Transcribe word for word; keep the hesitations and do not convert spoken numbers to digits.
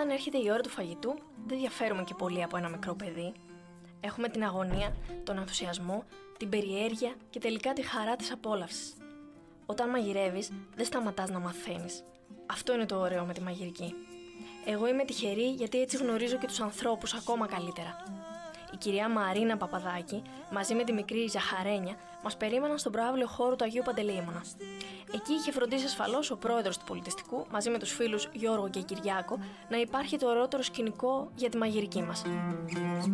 όταν έρχεται η ώρα του φαγητού, δεν διαφέρουμε και πολύ από ένα μικρό παιδί. Έχουμε την αγωνία, τον ενθουσιασμό, την περιέργεια και τελικά τη χαρά της απόλαυσης. Όταν μαγειρεύεις, δεν σταματάς να μαθαίνεις. Αυτό είναι το ωραίο με τη μαγειρική. Εγώ είμαι τυχερή γιατί έτσι γνωρίζω και τους ανθρώπους ακόμα καλύτερα. Η κυρία Μαρίνα Παπαδάκη, μαζί με τη μικρή Ζαχαρένια, μας περίμεναν στον προαύλιο χώρο του Αγίου Παντελεήμωνα. Εκεί είχε φροντίσει ασφαλώς ο πρόεδρος του πολιτιστικού, μαζί με τους φίλους Γιώργο και Κυριάκο, να υπάρχει το ωραιότερο σκηνικό για τη μαγειρική μας.